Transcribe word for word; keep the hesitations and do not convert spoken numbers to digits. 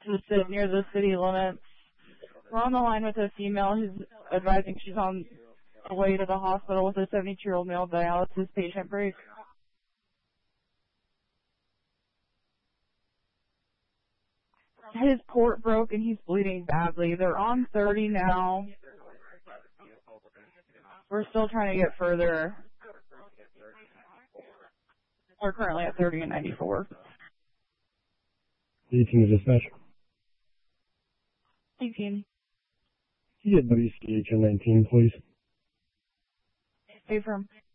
to sit near the city limits. We're on the line with a female who's advising she's on the way to the hospital with a seventy-two-year-old male dialysis patient. Break. His port broke and he's bleeding badly. They're on thirty now. We're still trying to get further. We're currently at thirty and ninety-four. eighteen to dispatch. eighteen. Can you get W C H N nineteen, please? Stay firm.